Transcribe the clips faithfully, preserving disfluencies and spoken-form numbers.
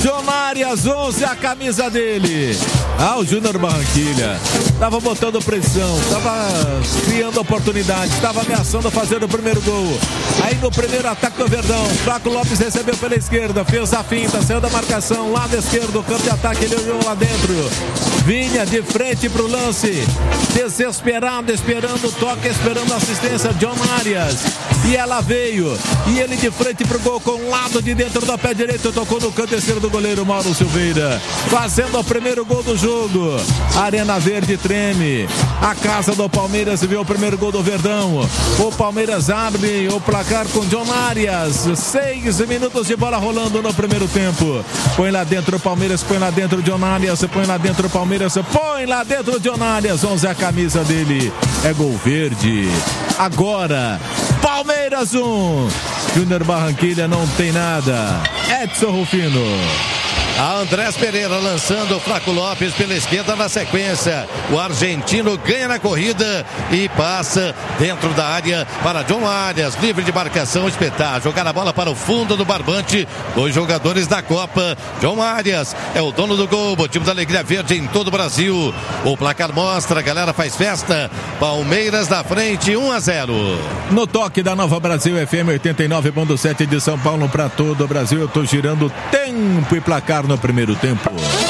John Arias, onze, a camisa dele. Ah, o Júnior Barranquilha tava botando pressão, tava criando oportunidades, tava ameaçando fazer o primeiro gol. Aí no primeiro ataque do Verdão, Flaco Lopes recebeu pela esquerda, fez a finta, saiu da marcação, lado esquerdo, campo de ataque, ele olhou lá dentro. Vinha de frente pro lance, desesperado, esperando o toque, esperando a assistência, John Arias. E ela veio, e ele de frente pro gol com o lado de dentro do pé direito, tocou no canto esquerdo do goleiro Mauro Silveira, fazendo o primeiro gol do jogo. Arena Verde treme, a casa do Palmeiras viu o primeiro gol do Verdão. O Palmeiras abre o placar com John Arias, seis minutos de bola rolando no primeiro tempo. Põe lá dentro o Palmeiras, põe lá dentro o John Arias, põe lá dentro o Palmeiras, põe lá dentro o John Arias, onze a camisa dele, é gol verde. Agora Palmeiras um, Júnior Barranquilha não tem nada. Edson Rufino. A Andrés Pereira lançando o Flaco Lopes pela esquerda na sequência. O argentino ganha na corrida e passa dentro da área para John Arias. Livre de marcação, espetar. Jogar a bola para o fundo do barbante. Dois jogadores da Copa. John Arias é o dono do gol. Motivo da alegria verde em todo o Brasil. O placar mostra, a galera faz festa. Palmeiras na frente, um a zero. No toque da Nova Brasil F M oitenta e nove ponto sete de São Paulo para todo o Brasil. Eu tô girando tempo e placar no primeiro tempo.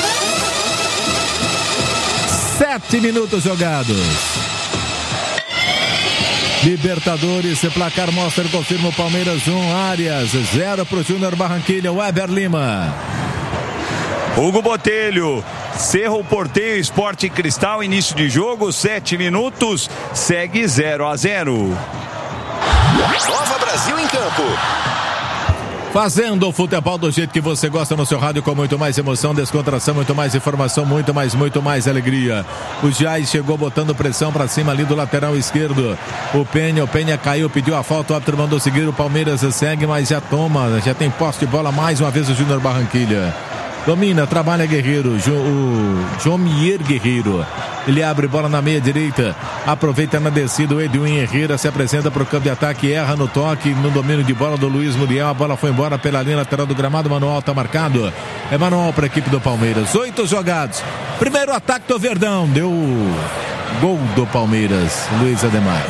Sete minutos jogados. Libertadores, placar mostra e confirma o Palmeiras um, Arias zero pro Júnior Barranquilha. Weber Lima. Hugo Botelho, Cerro Porteio, Sport Cristal, início de jogo, sete minutos, segue zero a zero. Nova Brasil em campo. Fazendo o futebol do jeito que você gosta no seu rádio, com muito mais emoção, descontração, muito mais informação, muito mais, muito mais alegria. O Jais chegou botando pressão pra cima ali do lateral esquerdo. O Penha, o Penha caiu, pediu a falta, o árbitro mandou seguir, o Palmeiras segue, mas já toma, já tem posse de bola mais uma vez o Júnior Barranquilha. Domina, trabalha Guerreiro, jo, o Jomier Guerreiro. Ele abre bola na meia direita, aproveita na descida, o Edwin Herrera se apresenta para o campo de ataque, erra no toque, no domínio de bola do Luiz Muriel, a bola foi embora pela linha lateral do gramado, manual está marcado, é manual para a equipe do Palmeiras, oito jogados, primeiro ataque do Verdão, deu gol do Palmeiras, Luiz Ademar.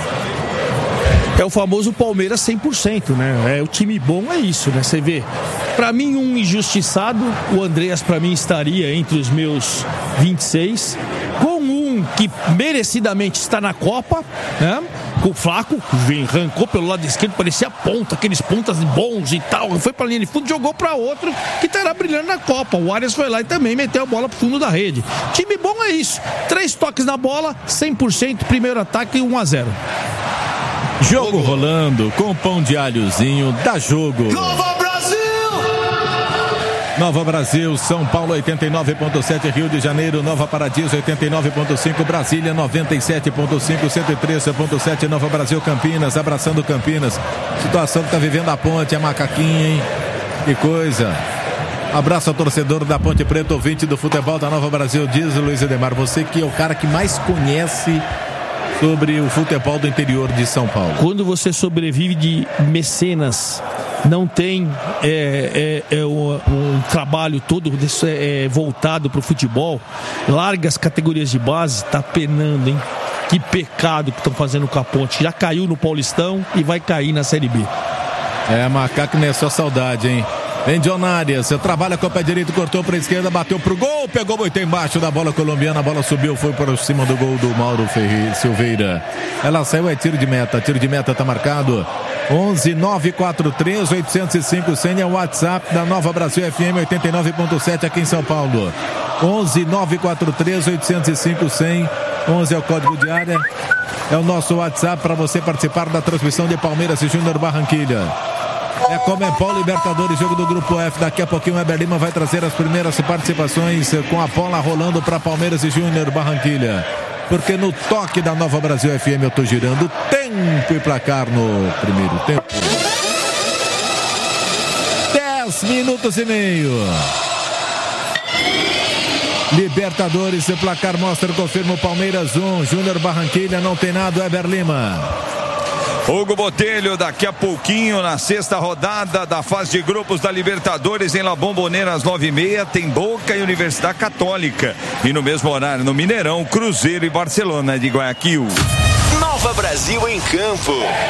É o famoso Palmeiras cem por cento, né? É, o time bom é isso, né? Você vê, pra mim um injustiçado, o Andreas pra mim estaria entre os meus vinte e seis, com um que merecidamente está na Copa, né? Com o Flaco, vem, arrancou pelo lado esquerdo, parecia ponta, aqueles pontas bons e tal, foi pra linha de fundo, jogou pra outro que estará brilhando na Copa. O Arias foi lá e também meteu a bola pro fundo da rede. Time bom é isso, três toques na bola, cem por cento, primeiro ataque, um a zero. Jogo rolando com pão de alhozinho, dá jogo. Nova Brasil! Nova Brasil, São Paulo oitenta e nove ponto sete, Rio de Janeiro, Nova Paradiso oitenta e nove ponto cinco, Brasília noventa e sete ponto cinco, cento e três ponto sete, Nova Brasil, Campinas, abraçando Campinas. Situação que tá vivendo a Ponte, a macaquinha, hein? Que coisa. Abraço ao torcedor da Ponte Preta, ouvinte do futebol da Nova Brasil, diz Luiz Edemar, você que é o cara que mais conhece sobre o futebol do interior de São Paulo. Quando você sobrevive de mecenas, não tem é, é, é um, um trabalho todo é, voltado para o futebol, larga as categorias de base, tá penando, hein? Que pecado que estão fazendo com a Ponte. Já caiu no Paulistão e vai cair na Série B. É, macaco não é só saudade, hein? Vem John Arias, trabalha com o pé direito, cortou para a esquerda, bateu pro gol, pegou muito embaixo da bola colombiana, a bola subiu, foi para cima do gol do Mauro Ferreira, Silveira. Ela saiu, é tiro de meta, tiro de meta tá marcado. onze nove quatro três oito zero cinco cem é o WhatsApp da Nova Brasil F M oitenta e nove ponto sete aqui em São Paulo. onze nove quatro três oito zero cinco cem, onze é o código de área, é o nosso WhatsApp para você participar da transmissão de Palmeiras e Júnior Barranquilha. É Comembol Libertadores, jogo do Grupo F. Daqui a pouquinho o Weber Lima vai trazer as primeiras participações com a bola rolando para Palmeiras e Júnior Barranquilha. Porque no toque da Nova Brasil F M eu tô girando tempo e placar no primeiro tempo. Dez minutos e meio. Libertadores, o placar mostra, confirma o Palmeiras um, Júnior Barranquilha, não tem nada, Weber Lima. Hugo Botelho, daqui a pouquinho, na sexta rodada da fase de grupos da Libertadores, em La Bombonera, às nove e meia, tem Boca e Universidade Católica. E no mesmo horário, no Mineirão, Cruzeiro e Barcelona de Guayaquil. Nova Brasil em campo.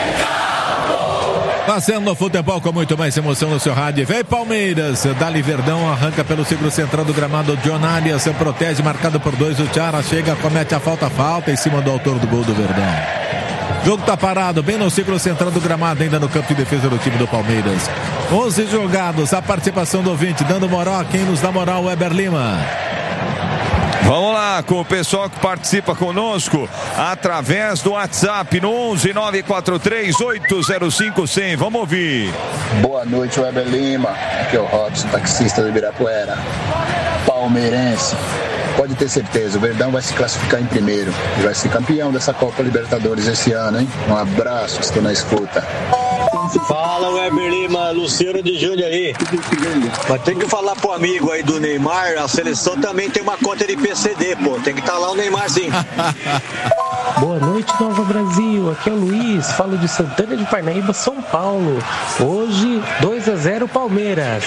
Fazendo futebol com muito mais emoção no seu rádio. Vem Palmeiras, Dali Verdão arranca pelo círculo central do gramado. John Arias se protege, marcado por dois. O Tiara chega, comete a falta, falta em cima do autor do gol do Verdão. O jogo tá parado, bem no círculo central do gramado, ainda no campo de defesa do time do Palmeiras. onze jogados, a participação do ouvinte, dando moral a quem nos dá moral, o Weber Lima. Vamos lá com o pessoal que participa conosco através do WhatsApp no onze nove quatro três oito zero cinco cem. Vamos ouvir. Boa noite, Weber Lima. Aqui é o Robson, taxista do Ibirapuera. Palmeirense. Pode ter certeza, o Verdão vai se classificar em primeiro. E vai ser campeão dessa Copa Libertadores esse ano, hein? Um abraço, estou na escuta. Fala, Weber Lima, Luciano de Júnior aí. Mas tem que falar pro amigo aí do Neymar, a seleção também tem uma cota de P C D, pô. Tem que estar tá lá o Neymar, sim. Boa noite, Nova Brasil. Aqui é o Luiz, falo de Santana de Parnaíba, São Paulo. Hoje, dois a zero Palmeiras.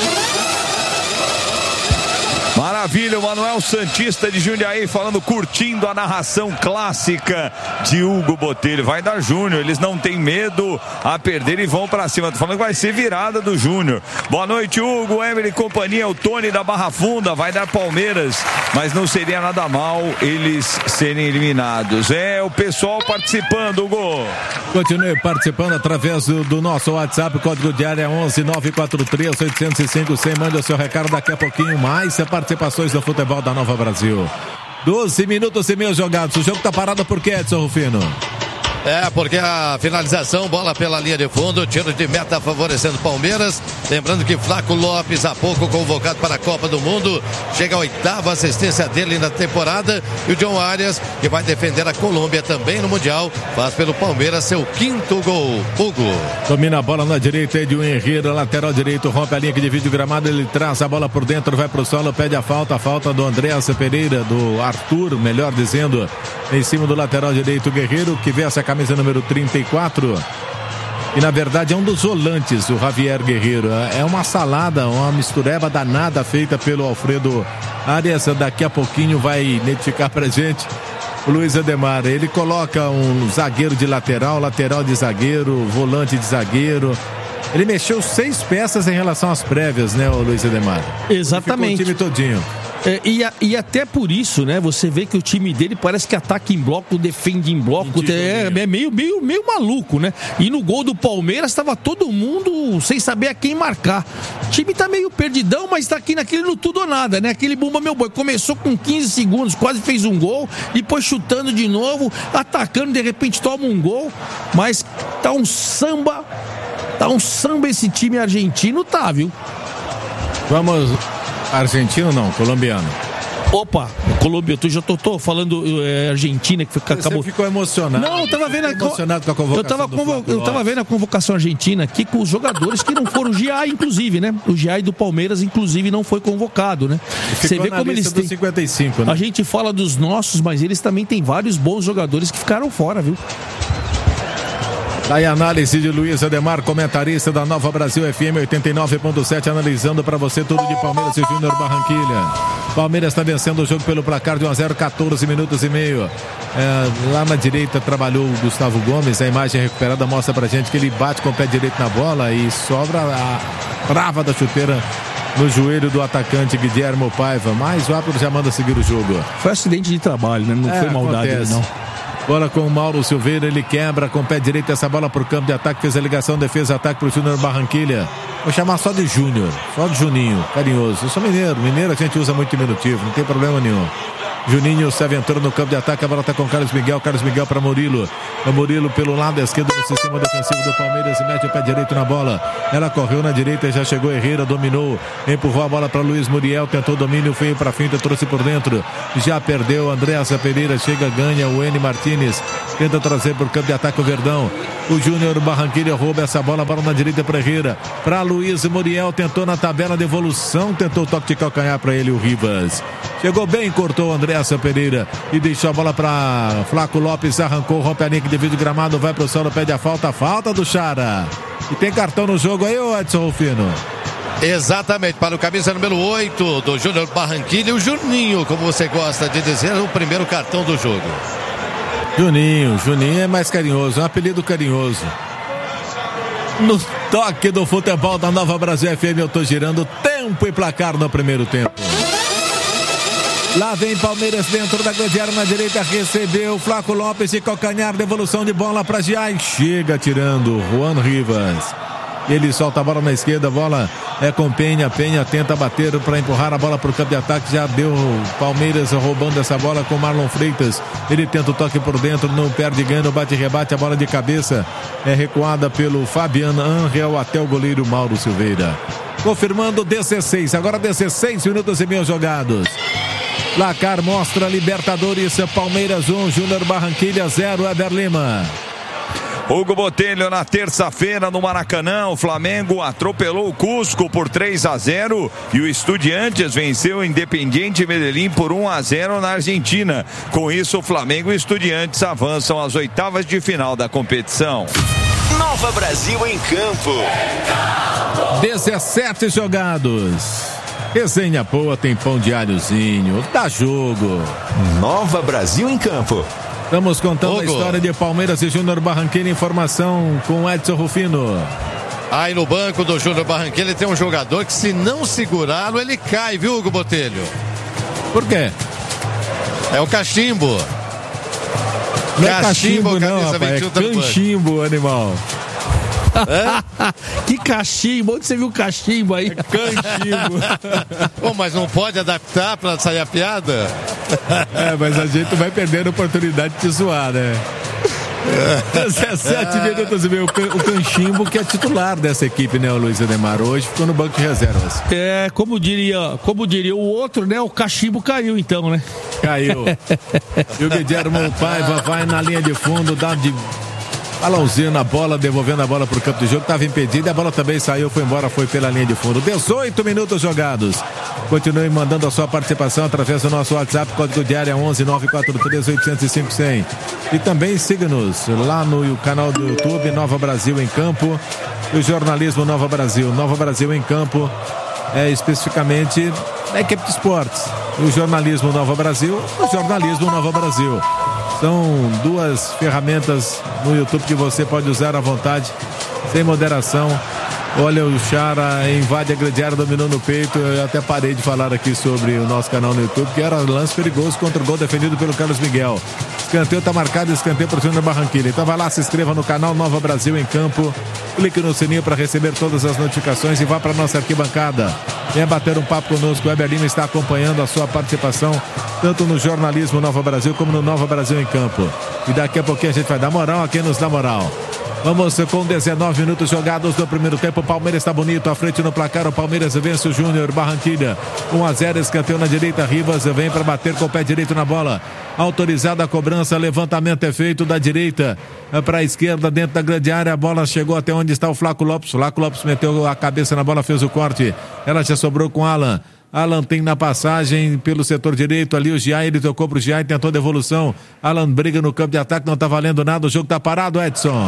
Maravilha, o Manuel Santista de Jundiaí falando, curtindo a narração clássica de Hugo Botelho. Vai dar Júnior, eles não têm medo a perder e vão pra cima. Tô falando que vai ser virada do Júnior. Boa noite, Hugo, Emily e companhia, o Tony da Barra Funda, vai dar Palmeiras, mas não seria nada mal eles serem eliminados. É o pessoal participando, Hugo. Continue participando através do, do nosso WhatsApp, código de área onze nove quatro três oito zero cinco cem. Mande o seu recado daqui a pouquinho mais. Você participações do futebol da Nova Brasil. doze minutos e meio jogados. O jogo tá parado por quê, Edson Rufino? É, porque a finalização, bola pela linha de fundo, tiro de meta favorecendo Palmeiras. Lembrando que Flaco Lopes, há pouco convocado para a Copa do Mundo, chega a oitava assistência dele na temporada. E o John Arias, que vai defender a Colômbia também no Mundial, faz pelo Palmeiras seu quinto gol. Hugo. Domina a bola na direita, Edil Henrique, lateral direito, rompe a linha que divide o gramado, ele traz a bola por dentro, vai pro solo, pede a falta, a falta do Andréas Pereira, do Arthur, melhor dizendo, em cima do lateral direito, Guerreiro, que vê essa camisa número trinta e quatro. E na verdade é um dos volantes, o Javier Guerreiro. É uma salada, uma mistureba danada feita pelo Alfredo Arias. Daqui a pouquinho vai identificar pra gente o Luiz Ademar. Ele coloca um zagueiro de lateral, lateral de zagueiro, volante de zagueiro. Ele mexeu seis peças em relação às prévias, né, o Luiz Ademar? Exatamente. Ficou o time todinho. É, e, a, e até por isso, né? Você vê que o time dele parece que ataca em bloco, defende em bloco, é, é meio, meio, meio maluco, né? E no gol do Palmeiras estava todo mundo sem saber a quem marcar. O time tá meio perdidão, mas tá aqui naquele no tudo ou nada, né? Aquele Bumba Meu Boi. Começou com quinze segundos, quase fez um gol, depois chutando de novo, atacando, de repente toma um gol, mas tá um samba, tá um samba esse time argentino, tá, viu? Vamos... Argentino não, colombiano. Opa, Colômbia, eu já tô, tô falando é, Argentina que foi, acabou. Você ficou emocionado. Não, eu tava vendo a, emocionado com a convocação. Eu tava, convo... eu tava vendo a convocação argentina aqui com os jogadores que não foram. O G A, inclusive, né? O G A do Palmeiras, inclusive, não foi convocado, né? Você vê como eles têm. cinquenta e cinco, né? A gente fala dos nossos, mas eles também têm vários bons jogadores que ficaram fora, viu? Daí a análise de Luiz Ademar, comentarista da Nova Brasil F M oitenta e nove ponto sete, analisando para você tudo de Palmeiras e Júnior Barranquilha. Palmeiras está vencendo o jogo pelo placar de um a zero, catorze minutos e meio. É, lá na direita trabalhou o Gustavo Gomes, a imagem recuperada mostra pra gente que ele bate com o pé direito na bola e sobra a trava da chuteira no joelho do atacante Guilherme Paiva, mas o árbitro já manda seguir o jogo. Foi acidente de trabalho, né? Não é, foi maldade, acontece. Não. Bola com o Mauro Silveira, ele quebra com o pé direito essa bola pro campo de ataque, fez a ligação, defesa, ataque pro Júnior Barranquilha. Vou chamar só de Júnior, só de Juninho, carinhoso. Eu sou mineiro, mineiro a gente usa muito diminutivo, não tem problema nenhum. Juninho se aventura no campo de ataque, a bola está com Carlos Miguel, Carlos Miguel para Murilo. O Murilo pelo lado esquerdo do sistema defensivo do Palmeiras e mete o pé direito na bola. Ela correu na direita, já chegou Herrera, dominou, empurrou a bola para Luiz Muriel, tentou domínio, feio para finta, trouxe por dentro. Já perdeu, Andréas Pereira chega, ganha, o N Martínez tenta trazer para o campo de ataque o Verdão. O Júnior Barranquilha rouba essa bola, bola na direita para Herrera, para Luiz Muriel, tentou na tabela de evolução, tentou o toque de calcanhar para ele, o Rivas. Chegou bem, cortou o Andréas Pereira e deixou a bola para Flaco Lopes, arrancou, rompe a linha que divide o gramado, vai pro solo, pede a falta, falta do Chara. E tem cartão no jogo aí, ô Edson Rufino? Exatamente, para o camisa número oito do Júnior Barranquilla, o Juninho, como você gosta de dizer, o primeiro cartão do jogo. Juninho, Juninho é mais carinhoso, é um apelido carinhoso. No toque do futebol da Nova Brasil F M, eu tô girando tempo e placar no primeiro tempo. Lá vem Palmeiras dentro da grande área na direita, recebeu Flaco Lopes de calcanhar, devolução de bola para Giai, chega tirando Juan Rivas. Ele solta a bola na esquerda, a bola é com Penha, Penha tenta bater para empurrar a bola para o campo de ataque, já deu Palmeiras roubando essa bola com Marlon Freitas, ele tenta o toque por dentro, não perde, ganha, bate e rebate, a bola de cabeça é recuada pelo Fabiano Angel até o goleiro Mauro Silveira. Confirmando dezesseis, agora dezesseis minutos e meio jogados. Placar mostra Libertadores, Palmeiras um, Júnior Barranquilla zero, Éder Lima. Hugo Botelho na terça-feira no Maracanã, o Flamengo atropelou o Cusco por três a zero e o Estudiantes venceu o Independiente Medellín por um a zero na Argentina. Com isso, o Flamengo e Estudiantes avançam às oitavas de final da competição. Nova Brasil em campo. dezessete jogados. Resenha boa, tem pão de alhozinho, dá jogo. Nova Brasil em campo. Estamos contando Hugo. a história de Palmeiras e Júnior Barranquilla. Informação com Edson Rufino. Aí no banco do Júnior Barranquilla tem um jogador que, se não segurá-lo, ele cai, viu, Hugo Botelho? Por quê? É o Cachimbo. Não é cachimbo, não, camisa rapaz, vinte e um, tá é no banco. canchimbo, animal. Que cachimbo, onde você viu cachimbo aí? Canchimbo. Pô, mas não pode adaptar pra sair a piada? É, mas a gente vai perdendo a oportunidade de te zoar, né? dezessete minutos e meio. O Canchimbo, que é titular dessa equipe, né, o Luiz Ademar? Hoje ficou no banco de reservas. É, como diria, como diria o outro, né? O cachimbo caiu então, né? Caiu. E o Guilherme Paiva vai na linha de fundo, dá de balãozinho na bola, devolvendo a bola pro campo de jogo, estava impedido, a bola também saiu, foi embora, foi pela linha de fundo. dezoito minutos jogados. Continue mandando a sua participação através do nosso WhatsApp, código de área onze nove quatro três oito zero cinco zero. E também siga-nos lá no canal do YouTube Nova Brasil em Campo, o jornalismo Nova Brasil. Nova Brasil em Campo é especificamente a equipe de esportes. O jornalismo Nova Brasil, o jornalismo Nova Brasil. São duas ferramentas no YouTube que você pode usar à vontade, sem moderação. Olha, o Chara invade a grande área, dominou no peito. Eu até parei de falar aqui sobre o nosso canal no YouTube, que era lance perigoso contra o gol defendido pelo Carlos Miguel. Escanteio está marcado, escanteio para o Júnior Barranquilla. Então vai lá, se inscreva no canal Nova Brasil em Campo, clique no sininho para receber todas as notificações e vá para a nossa arquibancada. Venha bater um papo conosco. O Éder Lima está acompanhando a sua participação, tanto no jornalismo Nova Brasil como no Nova Brasil em Campo. E daqui a pouquinho a gente vai dar moral a quem nos dá moral. Vamos com dezenove minutos jogados no primeiro tempo. O Palmeiras está bonito à frente no placar. O Palmeiras vence o Júnior Barranquilla. um a zero, escanteio na direita. Rivas vem para bater com o pé direito na bola. Autorizada a cobrança. Levantamento é feito da direita para a esquerda, dentro da grande área. A bola chegou até onde está o Flaco Lopes. Flaco Lopes meteu a cabeça na bola, fez o corte. Ela já sobrou com Alan. Alan tem na passagem pelo setor direito ali o Giai, ele tocou pro Giai, tentou devolução. Alan briga no campo de ataque, não tá valendo nada, o jogo tá parado, Edson.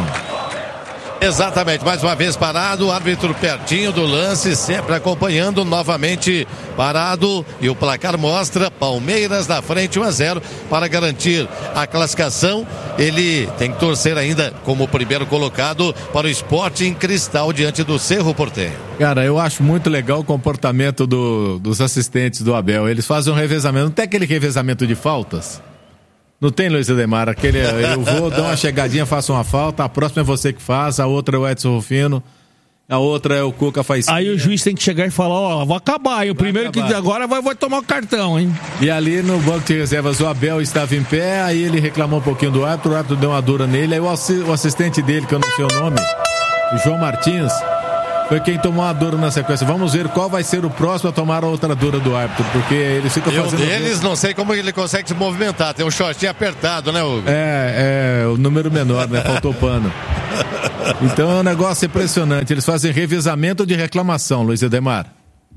Exatamente, mais uma vez parado, o árbitro pertinho do lance, sempre acompanhando, novamente parado, e o placar mostra Palmeiras na frente, um a zero, para garantir a classificação. Ele tem que torcer ainda como primeiro colocado para o Sporting Cristal diante do Cerro Porteño. Cara, eu acho muito legal o comportamento do, dos assistentes do Abel. Eles fazem um revezamento, não tem aquele revezamento de faltas? Não tem, Luiz Ademar, aquele, eu vou dar uma chegadinha, faço uma falta, a próxima é você que faz, a outra é o Edson Rufino, a outra é o Cuca Faz. Aí o juiz tem que chegar e falar, ó, vou acabar, e o primeiro acabar. Que agora vai, vai tomar o cartão, hein? E ali no banco de reservas o Abel estava em pé, aí ele reclamou um pouquinho do árbitro, o árbitro deu uma dura nele, aí o, o assistente dele, que eu não sei o nome, o João Martins, foi quem tomou a dura na sequência. Vamos ver qual vai ser o próximo a tomar a outra dura do árbitro, porque eles ficam eu fazendo... deles, não sei como ele consegue se movimentar, tem um shortinho apertado, né, Hugo? É, é, o número menor, né, faltou pano. Então é um negócio impressionante, eles fazem revezamento de reclamação, Luiz Ademar.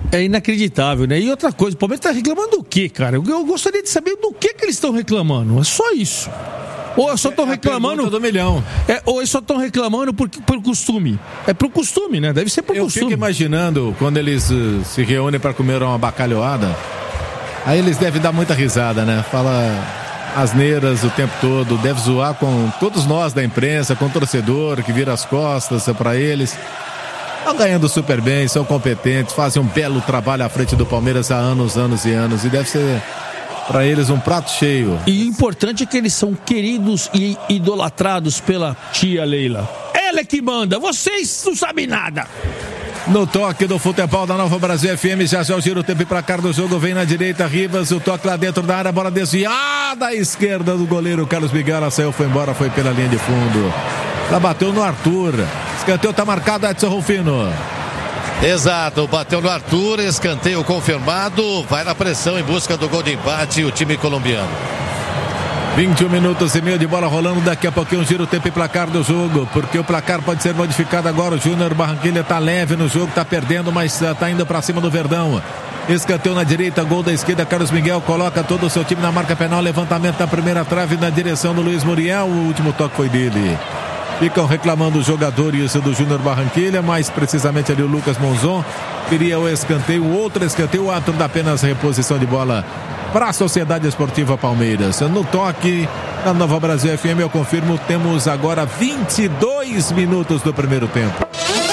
É inacreditável, né? E outra coisa, o Palmeiras tá reclamando do quê, cara? Eu, eu gostaria de saber do que que eles estão reclamando. É só isso. Ou eu só estão é reclamando do milhão. É, ou eles só estão reclamando por, por costume. É por costume, né? Deve ser por eu costume. Eu fico imaginando quando eles uh, se reúnem para comer uma bacalhoada. Aí eles devem dar muita risada, né? Fala asneiras o tempo todo, deve zoar com todos nós da imprensa, com o torcedor que vira as costas para eles. Estão ganhando super bem, são competentes, fazem um belo trabalho à frente do Palmeiras há anos, anos e anos. E deve ser para eles um prato cheio. E o importante é que eles são queridos e idolatrados pela tia Leila. Ela é que manda, vocês não sabem nada. No toque do futebol da Nova Brasil F M, já já o giro o tempo para cá do jogo, vem na direita, Rivas, o toque lá dentro da área, bola desviada à esquerda do goleiro Carlos Miguel, ela saiu, foi embora, foi pela linha de fundo. Ela bateu no Arthur, escanteio tá marcado, Edson Rufino. Exato, bateu no Arthur, escanteio confirmado, vai na pressão em busca do gol de empate o time colombiano. vinte e um minutos e meio de bola rolando, daqui a pouquinho giro o tempo e placar do jogo, porque o placar pode ser modificado agora. O Júnior Barranquilla tá leve no jogo, tá perdendo, mas tá indo para cima do Verdão. Escanteio na direita, gol da esquerda, Carlos Miguel coloca todo o seu time na marca penal, levantamento da primeira trave na direção do Luiz Muriel, o último toque foi dele. Ficam reclamando os jogadores do Júnior Barranquilla, mais precisamente ali o Lucas Monzon. Queria o escanteio, outro escanteio, o árbitro dá apenas reposição de bola para a Sociedade Esportiva Palmeiras. No toque da Nova Brasil F M, eu confirmo, temos agora vinte e dois minutos do primeiro tempo.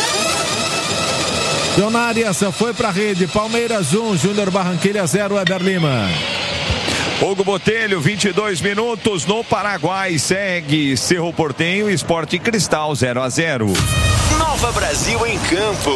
Jonárias foi para a rede, Palmeiras um, Júnior Barranquilla zero, Weber Lima. Hugo Botelho, vinte e dois minutos no Paraguai, segue Cerro Porteño, Sport Cristal zero a zero. Nova Brasil em campo.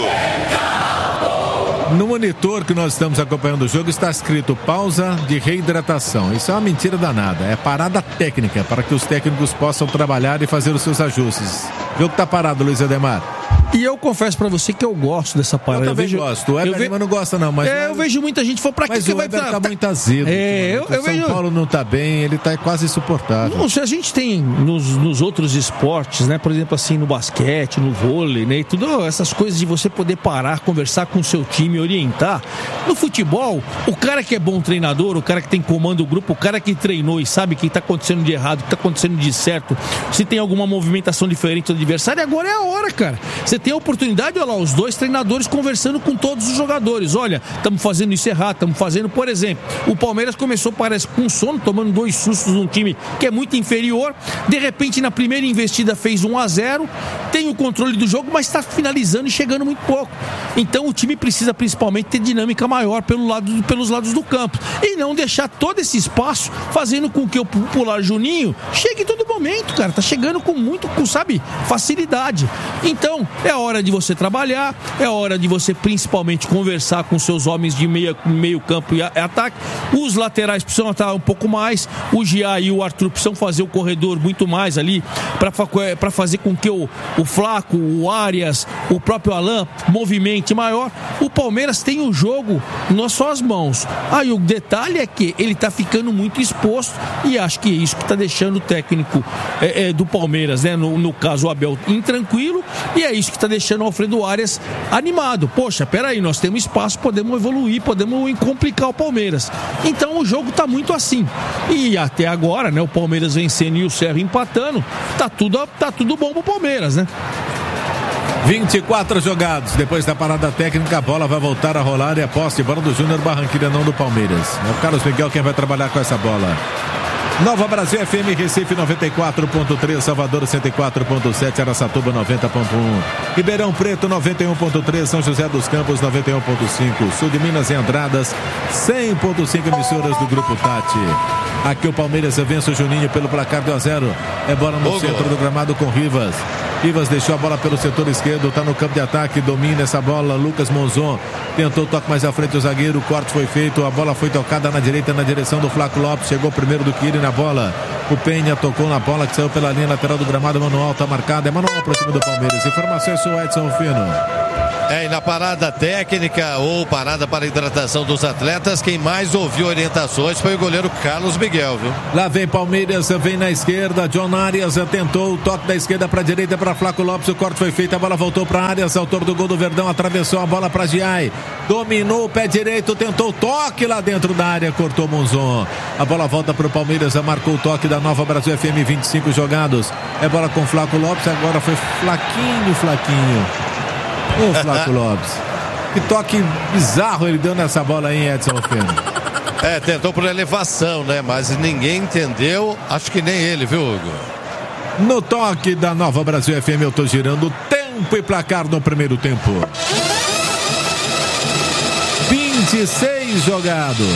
No monitor que nós estamos acompanhando o jogo está escrito pausa de reidratação. Isso é uma mentira danada, é parada técnica para que os técnicos possam trabalhar e fazer os seus ajustes. O jogo está parado, Luiz Ademar. E eu confesso pra você que eu gosto dessa parada. Eu também eu vejo, gosto. O Weber ve... Lima não gosta não, mas... É, eu vejo muita gente falar, pra que mas que o vai... Weber Tá, tá muito azedo. É, eu, eu o São vejo... Paulo não tá bem, ele tá quase insuportável. Não, se a gente tem nos, nos outros esportes, né? Por exemplo, assim, no basquete, no vôlei, né? E tudo, essas coisas de você poder parar, conversar com o seu time, orientar. No futebol, o cara que é bom treinador, o cara que tem comando do grupo, o cara que treinou e sabe o que tá acontecendo de errado, o que tá acontecendo de certo, se tem alguma movimentação diferente do adversário, agora é a hora, cara. Você tem a oportunidade, olha lá, os dois treinadores conversando com todos os jogadores. Olha, estamos fazendo isso errado, estamos fazendo, por exemplo, o Palmeiras começou, parece, com sono, tomando dois sustos num time que é muito inferior. De repente, na primeira investida, fez um a zero, tem o controle do jogo, mas está finalizando e chegando muito pouco. Então, o time precisa principalmente ter dinâmica maior pelo lado, pelos lados do campo e não deixar todo esse espaço fazendo com que o popular Juninho chegue em todo momento, cara. Tá chegando com muito, com, sabe, facilidade. Então, é hora de você trabalhar, é hora de você principalmente conversar com seus homens de meia, meio campo e ataque. Os laterais precisam estar um pouco mais, o Gia e o Arthur precisam fazer o corredor muito mais ali para fazer com que o, o Flaco, o Arias, o próprio Alan movimente maior. O Palmeiras tem o jogo nas suas mãos. Aí o detalhe é que ele tá ficando muito exposto e acho que é isso que tá deixando o técnico é, é, do Palmeiras, né? No, no caso o Abel, intranquilo, e é isso que tá deixando o Alfredo Arias animado. Poxa, peraí, nós temos espaço, podemos evoluir, podemos complicar o Palmeiras. Então o jogo tá muito assim. E até agora, né? O Palmeiras vencendo e o Cerro empatando, tá tudo, tá tudo bom pro Palmeiras, né? vinte e quatro jogados. Depois da parada técnica, a bola vai voltar a rolar e a posse de bola do Júnior Barranquilla, não do Palmeiras. É o Carlos Miguel quem vai trabalhar com essa bola. Nova Brasil F M, Recife noventa e quatro ponto três, Salvador cento e quatro ponto sete, Araçatuba noventa ponto um, Ribeirão Preto noventa e um ponto três, São José dos Campos noventa e um ponto cinco, Sul de Minas e Andradas cem ponto cinco emissoras do Grupo Tati. Aqui o Palmeiras vence o Juninho pelo placar de um a zero. É bola no Hugo. Centro do gramado com Rivas. Rivas deixou a bola pelo setor esquerdo, está no campo de ataque, domina essa bola, Lucas Monzon tentou toque mais à frente o zagueiro, o corte foi feito, a bola foi tocada na direita na direção do Flaco Lopes, chegou primeiro do que ele na bola, O Penha tocou na bola que saiu pela linha lateral do gramado. Manual tá marcado. É manual pro time do Palmeiras. Informações sobre o Edson Rufino. É, e na parada técnica ou parada para hidratação dos atletas, quem mais ouviu orientações foi o goleiro Carlos Miguel, viu? Lá vem Palmeiras, vem na esquerda. John Arias tentou o toque da esquerda para a direita para Flaco Lopes. O corte foi feito, a bola voltou para Arias, autor do gol do Verdão. Atravessou a bola para Giai. Dominou o pé direito, tentou o toque lá dentro da área, cortou Monzon. A bola volta para o Palmeiras, marcou o toque da Nova Brasil F M, vinte e cinco jogados. É bola com Flaco Lopes, agora foi Flaquinho, Flaquinho. Ô, Flaco Lopes. Que toque bizarro ele deu nessa bola aí, Edson Rufino. É, tentou por elevação, né? Mas ninguém entendeu, acho que nem ele, viu, Hugo? No toque da Nova Brasil F M, eu tô girando tempo e placar no primeiro tempo. vinte e seis jogados.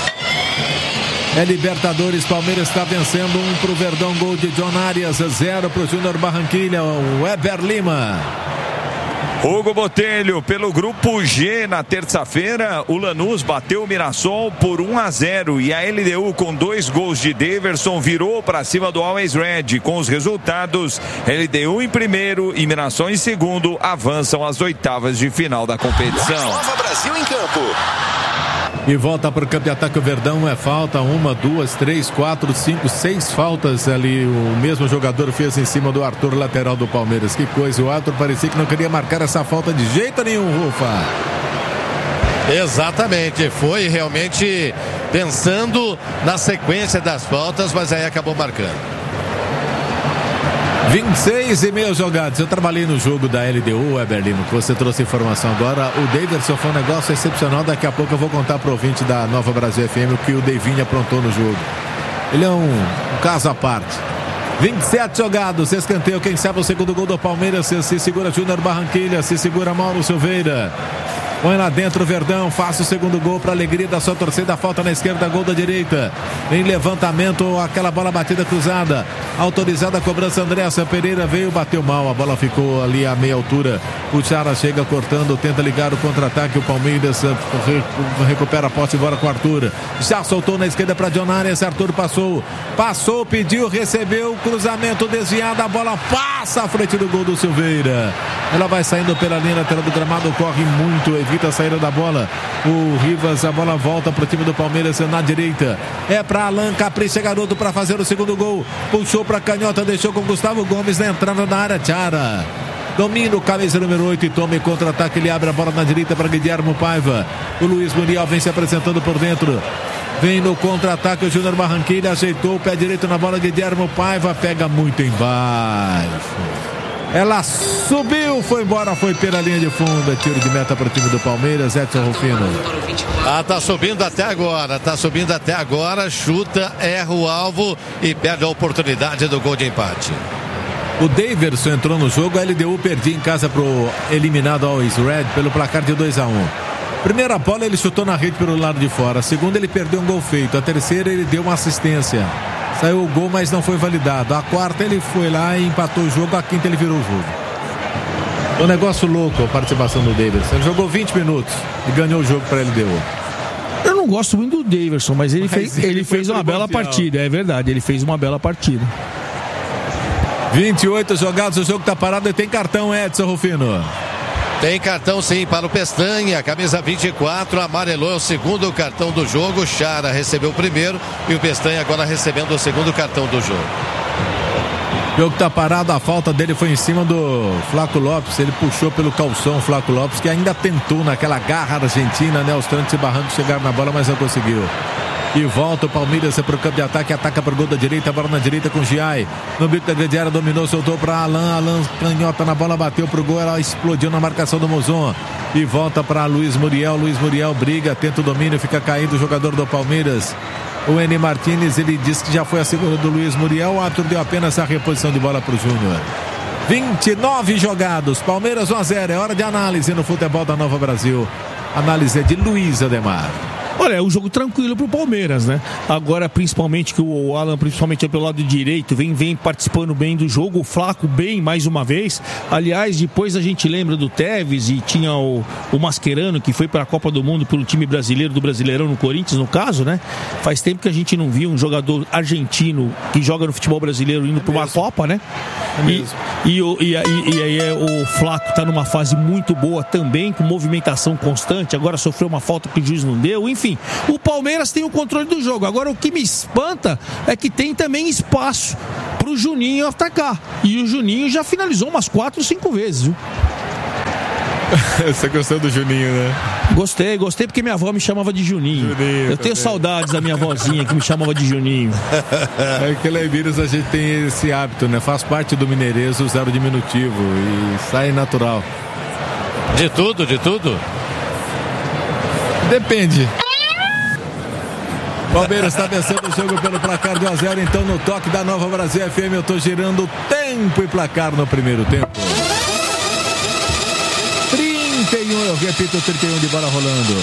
É Libertadores, Palmeiras está vencendo, um pro Verdão, gol de John Arias, zero pro Júnior Barranquilla, o Weber Lima. Hugo Botelho, pelo grupo G, na terça-feira, o Lanús bateu o Mirassol por um a zero e a L D U, com dois gols de Daverson, virou para cima do Always Red. Com os resultados, L D U em primeiro e Mirassol em segundo avançam às oitavas de final da competição. Nova Brasil em campo. E volta para o campo de ataque o Verdão, é falta, uma, duas, três, quatro, cinco, seis faltas ali, o mesmo jogador fez em cima do Arthur, lateral do Palmeiras. Que coisa, o Arthur parecia que não queria marcar essa falta de jeito nenhum, Rufa. Exatamente, foi realmente pensando na sequência das faltas, mas aí acabou marcando. vinte e seis e meio jogados. Eu trabalhei no jogo da L D U, Eberlino, que você trouxe informação agora. O Daverson foi um negócio excepcional. Daqui a pouco eu vou contar pro ouvinte da Nova Brasil F M o que o Devinho aprontou no jogo. Ele é um, um caso à parte. vinte e sete jogados, escanteio. Quem sabe o segundo gol do Palmeiras. Se, se segura Júnior Barranquilla, se segura Mauro Silveira. Põe lá dentro o Verdão, faça o segundo gol para alegria da sua torcida. Falta na esquerda, gol da direita. Em levantamento, aquela bola batida cruzada. Autorizada a cobrança, Andréa Pereira veio, bateu mal. A bola ficou ali a meia altura. O Chara chega cortando, tenta ligar o contra-ataque. O Palmeiras recupera a posse, embora com o Arthur. Já soltou na esquerda para John Arias. Arthur passou, passou, pediu, recebeu. Cruzamento desviado, a bola passa à frente do gol do Silveira. Ela vai saindo pela linha lateral do gramado, corre muito, evita a saída da bola. O Rivas, a bola volta para o time do Palmeiras na direita. É para Alan, capricha garoto para fazer o segundo gol. Puxou para canhota, deixou com Gustavo Gomes na entrada da área. Chara domina o camisa número oito e toma em contra-ataque. Ele abre a bola na direita para Guilherme Paiva. O Luiz Muriel vem se apresentando por dentro. Vem no contra-ataque o Júnior Barranquilla, ajeitou o pé direito na bola. Guilherme Paiva pega muito embaixo. Ela subiu, foi embora, foi pela linha de fundo. Tiro de meta para o time do Palmeiras, Edson Rufino. Ah, tá subindo até agora, tá subindo até agora, chuta, erra o alvo e perde a oportunidade do gol de empate. O Daverson entrou no jogo, a L D U perdia em casa pro eliminado Always Red pelo placar de dois a um. Primeira bola ele chutou na rede pelo lado de fora, a segunda ele perdeu um gol feito, a terceira ele deu uma assistência. Saiu o gol, mas não foi validado. A quarta ele foi lá e empatou o jogo. A quinta ele virou o jogo. Um negócio louco a participação do Daverson. Ele jogou vinte minutos e ganhou o jogo para a L D U. Eu não gosto muito do Daverson, mas ele, mas fez, ele, ele fez uma bela partida. É verdade, ele fez uma bela partida. vinte e oito jogados, o jogo está parado e tem cartão, Edson Rufino. Tem cartão sim para o Pestanha, camisa vinte e quatro, amarelou, é o segundo cartão do jogo. Chara recebeu o primeiro e o Pestanha agora recebendo o segundo cartão do jogo. O jogo está parado, a falta dele foi em cima do Flaco Lopes. Ele puxou pelo calção o Flaco Lopes, que ainda tentou naquela garra argentina, né? Os trancos e barrancos chegaram na bola, mas não conseguiu. E volta o Palmeiras para o campo de ataque, ataca para o gol da direita, a bola na direita com o Giai. No bico da grande área, dominou, soltou para Alan, Alan canhota na bola, bateu para o gol, ela explodiu na marcação do Mozon. E volta para Luiz Muriel, Luiz Muriel briga, tenta o domínio, fica caído o jogador do Palmeiras. O Eni Martínez, ele disse que já foi a segunda do Luiz Muriel, o árbitro deu apenas a reposição de bola para o Júnior. vinte e nove jogados, Palmeiras um a zero, é hora de análise no futebol da Nova Brasil. Análise é de Luiz Ademar. Olha, é um jogo tranquilo pro Palmeiras, né? Agora, principalmente que o Alan, principalmente pelo lado direito, vem, vem participando bem do jogo, o Flaco bem mais uma vez. Aliás, depois a gente lembra do Tevez e tinha o, o Mascherano, que foi para a Copa do Mundo pelo time brasileiro, do Brasileirão no Corinthians, no caso, né? Faz tempo que a gente não viu um jogador argentino que joga no futebol brasileiro indo para uma Copa, né? É e, e, e, e, e aí o Flaco tá numa fase muito boa também, com movimentação constante, agora sofreu uma falta que o juiz não deu, enfim. O Palmeiras tem o controle do jogo. Agora o que me espanta é que tem também espaço pro Juninho atacar. E o Juninho já finalizou umas quatro, cinco vezes, viu? Você gostou do Juninho, né? Gostei, gostei porque minha avó me chamava de Juninho. Juninho Eu tenho também. Saudades da minha avózinha que me chamava de Juninho. É que lá em Minas a gente tem esse hábito, né? Faz parte do mineirês usar o diminutivo e sai natural. De tudo, de tudo? Depende. Palmeiras está vencendo o jogo pelo placar de um a zero. Então no toque da Nova Brasil F M eu estou girando tempo e placar no primeiro tempo. trinta e um, eu repito, trinta e um de bola rolando.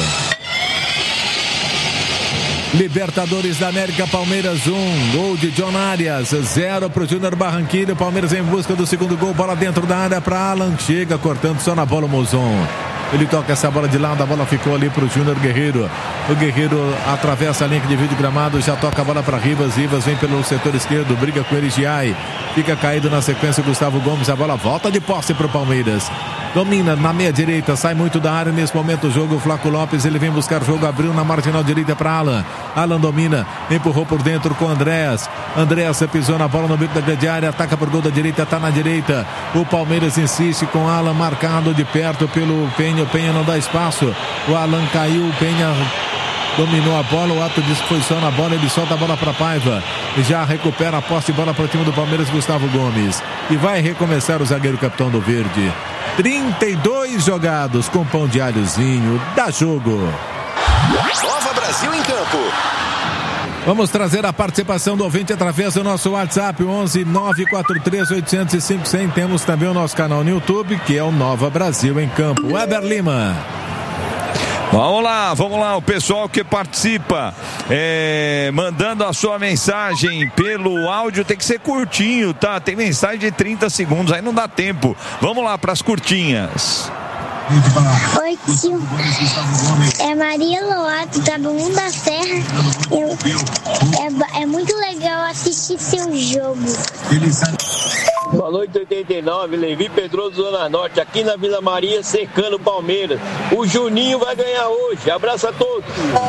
Libertadores da América, Palmeiras um, gol de John Arias, zero para o Júnior Barranquilla. Palmeiras em busca do segundo gol, bola dentro da área para Alan, chega cortando só na bola o Mozon. Ele toca essa bola de lado, a bola ficou ali para o Júnior Guerreiro. O Guerreiro atravessa a linha de vídeo gramado, já toca a bola para Rivas. Rivas vem pelo setor esquerdo, briga com ele, Giai. Fica caído na sequência o Gustavo Gomes, a bola volta de posse para o Palmeiras. Domina na meia direita, sai muito da área nesse momento o jogo. O Flaco Lopes, ele vem buscar jogo, abriu na marginal direita para Alan. Alan domina, empurrou por dentro com Andréas. Andréas pisou na bola no bico da grande área, ataca por gol da direita, tá na direita. O Palmeiras insiste com Alan marcado de perto pelo Penha. O Penha não dá espaço. O Alan caiu, o Penha dominou a bola, o Ato disse que foi só na bola, ele solta a bola para Paiva, já recupera a posse de bola para o time do Palmeiras, Gustavo Gomes, e vai recomeçar o zagueiro capitão do Verde. trinta e dois jogados com pão de alhozinho, dá jogo. Nova Brasil em campo. Vamos trazer a participação do ouvinte através do nosso WhatsApp, onze nove quatro três oito zero cinco zero zero. Temos também o nosso canal no YouTube, que é o Nova Brasil em Campo. Weber Lima. Vamos lá, vamos lá, o pessoal que participa, é, mandando a sua mensagem pelo áudio, tem que ser curtinho, tá? Tem mensagem de trinta segundos, aí não dá tempo. Vamos lá para as curtinhas. Oi, tio. É Maria Loato, da Bom da Serra. Eu, é, é muito legal assistir seu jogo. Boa noite, oitenta e nove, Levi Pedroso, Zona Norte, aqui na Vila Maria, secando o Palmeiras. O Juninho vai ganhar hoje. Abraço a todos.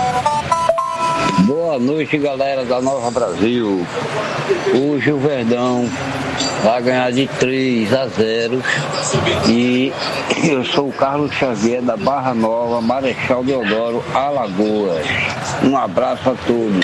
Boa noite, galera da Nova Brasil. Hoje o Verdão vai ganhar de três a zero. E eu sou o Carlos Xavier, da Barra Nova, Marechal Deodoro, Alagoas. Um abraço a todos.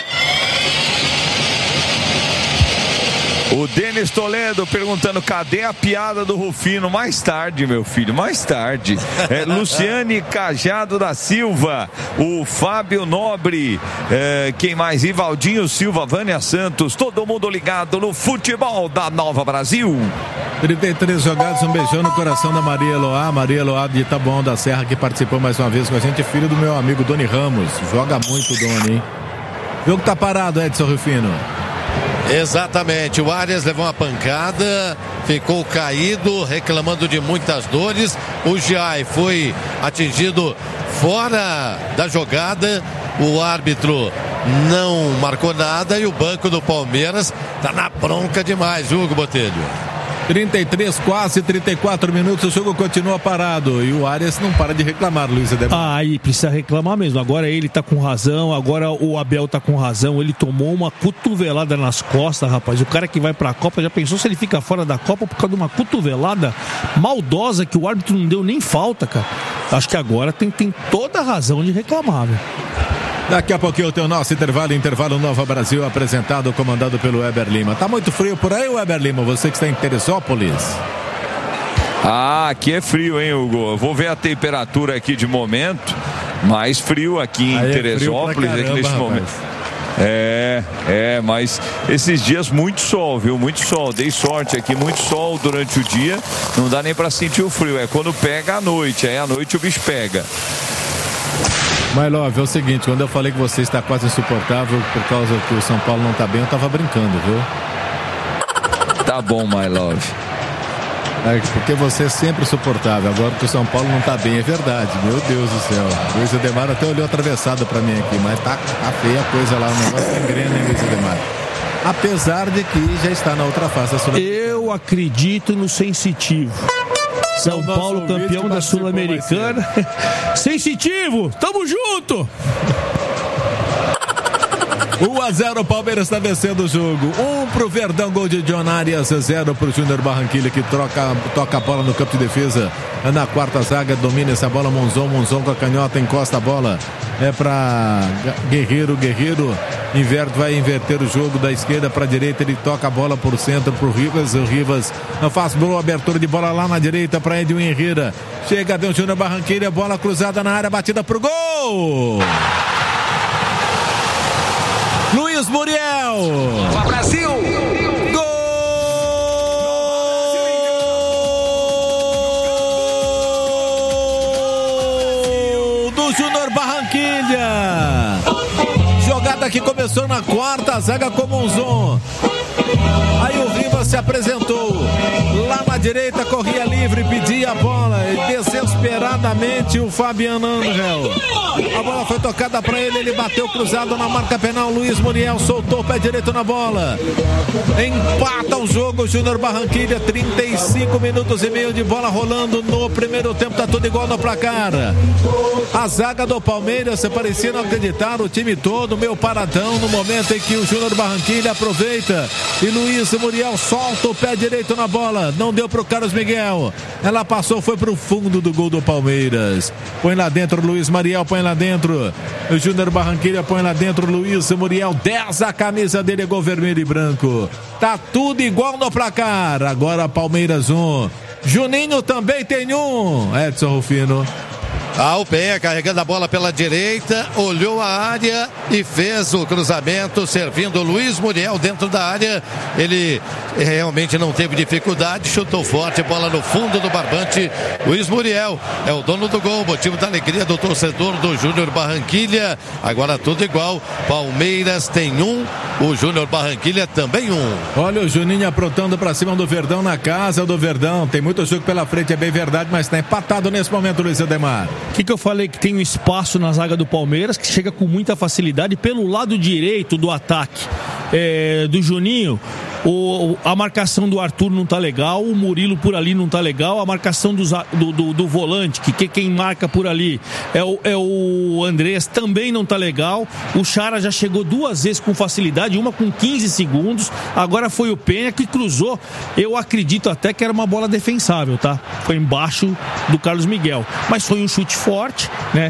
O Denis Toledo perguntando, cadê a piada do Rufino? Mais tarde, meu filho, mais tarde. É, Luciane Cajado da Silva, o Fábio Nobre, é, quem mais? Ivaldinho Silva, Vânia Santos, todo mundo ligado no futebol da Nova Brasil. trinta e três jogados, um beijão no coração da Maria Eloá, Maria Eloá de Taboão da Serra, que participou mais uma vez com a gente, filho do meu amigo Doni Ramos. Joga muito, Doni, hein? O jogo tá parado, Edson Rufino. Exatamente, o Arias levou uma pancada, ficou caído, reclamando de muitas dores. O Giai foi atingido fora da jogada, o árbitro não marcou nada e o banco do Palmeiras tá na bronca demais, Hugo Botelho. trinta e três, quase trinta e quatro minutos, o jogo continua parado e o Arias não para de reclamar, Luiz Ademar. Ah, aí precisa reclamar mesmo. Agora ele tá com razão, agora o Abel tá com razão. Ele tomou uma cotovelada nas costas, rapaz. O cara que vai pra Copa, já pensou se ele fica fora da Copa por causa de uma cotovelada maldosa que o árbitro não deu nem falta, cara. Acho que agora tem, tem toda a razão de reclamar, velho. Daqui a pouquinho tem o nosso intervalo, intervalo Nova Brasil, apresentado, comandado pelo Weber Lima. Tá muito frio por aí, Weber Lima? Você que está em Teresópolis. Ah, aqui é frio, hein, Hugo? Eu vou ver a temperatura aqui de momento. Mais frio aqui em aí Teresópolis, é caramba, aqui neste rapaz. momento. É, é, mas esses dias muito sol, viu? Muito sol, dei sorte aqui, muito sol durante o dia. Não dá nem para sentir o frio, é quando pega à noite, aí à noite o bicho pega. Mas, Love, é o seguinte, quando eu falei que você está quase insuportável por causa que o São Paulo não tá bem, eu tava brincando, viu? Tá bom, my love. É, porque você é sempre insuportável. Agora que o São Paulo não tá bem, é verdade. Meu Deus do céu. Luiz Ademar até olhou atravessado pra mim aqui, mas tá, tá feia a coisa lá, o negócio tá engrena, hein, Luiz Ademar? Apesar de que já está na outra fase da Sul-Americana. Eu acredito no sensitivo. São Paulo campeão da Sul-Americana. Sensitivo, tamo junto! um a zero, o Palmeiras está vencendo o jogo. um pro Verdão, gol de John Arias, zero pro Júnior Barranquilla, que troca, toca a bola no campo de defesa. Na quarta zaga, domina essa bola, Monzon, Monzon com a canhota, encosta a bola. É para Guerreiro, Guerreiro inverte, vai inverter o jogo da esquerda para a direita, ele toca a bola por centro pro Rivas, o Rivas faz boa abertura de bola lá na direita para Edwin Herrera. Chega, deu Júnior Barranquilla, bola cruzada na área, batida pro gol! Luiz Muriel! Brasil! Gol do Júnior Barranquilla! Jogada que começou na quarta zaga com Monzon. Aí o Rivas se apresentou lá na direita, corria livre, pedia a bola e desesperadamente o Fabiano Angel. A bola foi tocada para ele, ele bateu cruzado na marca penal. Luiz Muriel soltou o pé direito na bola. Empata o jogo o Júnior Barranquilla, trinta e cinco minutos e meio de bola rolando no primeiro tempo, tá tudo igual no placar. A zaga do Palmeiras, você parecia não acreditar, o time todo meio paradão no momento em que o Júnior Barranquilla aproveita e Luiz Muriel solta o pé direito na bola, não deu pro Carlos Miguel, ela passou, foi pro fundo do gol do Palmeiras. Põe lá dentro Luiz Muriel, põe lá dentro o Júnior Barranquilla, põe lá dentro Luiz Muriel, dez a camisa dele, é gol vermelho e branco, tá tudo igual no placar. Agora Palmeiras um, Juninho também tem um. Edson Rufino. Ah, o Penha carregando a bola pela direita, olhou a área e fez o cruzamento, servindo o Luiz Muriel dentro da área. Ele realmente não teve dificuldade, chutou forte, bola no fundo do barbante. Luiz Muriel é o dono do gol, motivo da alegria do torcedor do Júnior Barranquilla. Agora tudo igual, Palmeiras tem um, o Júnior Barranquilla também um. Olha o Juninho aprontando pra cima do Verdão, na casa do Verdão. Tem muito jogo pela frente, é bem verdade, mas tá empatado nesse momento, Luiz Ademar. O que, que eu falei? Que tem um espaço na zaga do Palmeiras que chega com muita facilidade pelo lado direito do ataque é, do Juninho. O, a marcação do Arthur não tá legal, o Murilo por ali não tá legal, a marcação do, do, do, do volante, que, que quem marca por ali é o, é o Andrés, também não tá legal. O Chara já chegou duas vezes com facilidade, uma com quinze segundos, agora foi o Penha que cruzou. Eu acredito até que era uma bola defensável, tá? Foi embaixo do Carlos Miguel, mas foi um chute forte, né?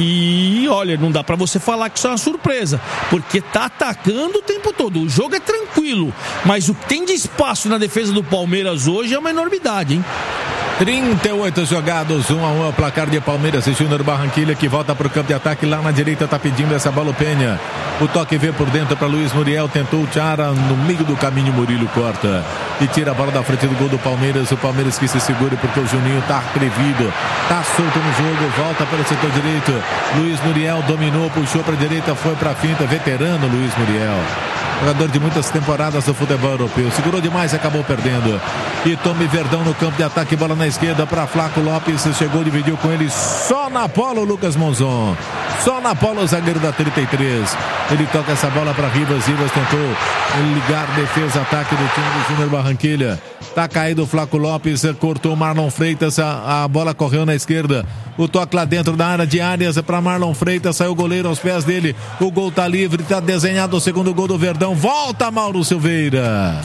E olha, não dá pra você falar que isso é uma surpresa, porque tá atacando o tempo todo, o jogo é tranquilo, mas o que tem de espaço na defesa do Palmeiras hoje é uma enormidade, hein? trinta e oito jogados, um a um é o placar de Palmeiras e Júnior Barranquilla, que volta para o campo de ataque. Lá na direita tá pedindo essa bola o Penha. O toque veio por dentro para Luiz Muriel, tentou o Chara no meio do caminho, Murilo corta e tira a bola da frente do gol do Palmeiras. O Palmeiras que se segura porque o Juninho tá atrevido, tá solto no jogo, volta pelo setor direito. Luiz Muriel dominou, puxou para a direita, foi para a finta, veterano Luiz Muriel. Jogador de muitas temporadas do futebol europeu. Segurou demais e acabou perdendo. E Tome Verdão no campo de ataque. Bola na esquerda para Flaco Lopes. Chegou, dividiu com ele. Só na bola o Lucas Monzon. Só na bola o zagueiro da trinta e três. Ele toca essa bola para Rivas. Rivas tentou ligar defesa, ataque do time do Júnior Barranquilla. Tá caído o Flaco Lopes. Cortou o Marlon Freitas. A, a bola correu na esquerda. O toque lá dentro da área de Arias para Marlon Freitas. Saiu o goleiro aos pés dele. O gol tá livre. Tá desenhado o segundo gol do Verdão. Volta Mauro Silveira.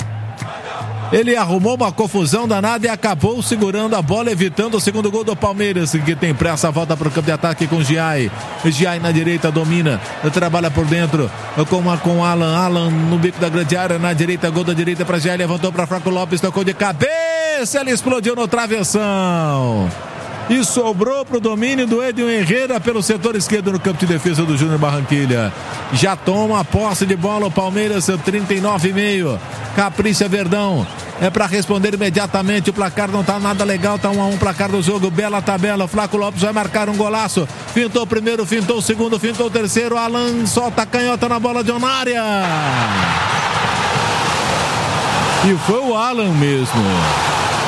Ele arrumou uma confusão danada e acabou segurando a bola, evitando o segundo gol do Palmeiras, que tem pressa, volta para o campo de ataque com Giai. Giai na direita domina, trabalha por dentro com, com Alan. Alan no bico da grande área, na direita, gol da direita para Giai, levantou para Flaco Lopes, tocou de cabeça, ele explodiu no travessão. E sobrou para o domínio do Edwin Herrera pelo setor esquerdo no campo de defesa do Júnior Barranquilla. já toma a posse de bola o Palmeiras, trinta e nove e meio. Capricha Verdão. É para responder imediatamente. O placar não tá nada legal. Tá um a um placar do jogo. Bela tabela. Flaco Lopes vai marcar um golaço. Fintou o primeiro, fintou o segundo, fintou o terceiro. Alan solta a canhota na bola de Onária. E foi o Alan mesmo.